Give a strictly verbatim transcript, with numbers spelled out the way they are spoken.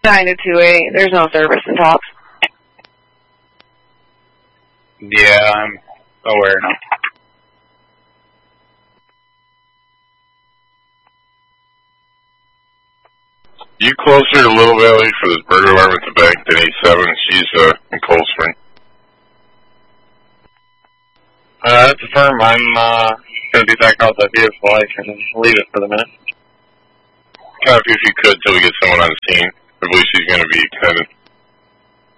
nine to two eight. There's no service in Tops. Yeah, I'm aware now. You closer to Little Valley for this burger alarm at the bank than eight seven. She's uh, in Cold Spring. Uh, that's a firm. I'm uh, going to be back out that vehicle. I can leave it for the minute. Copy if you could till we get someone on the scene. I believe she's going to be extended.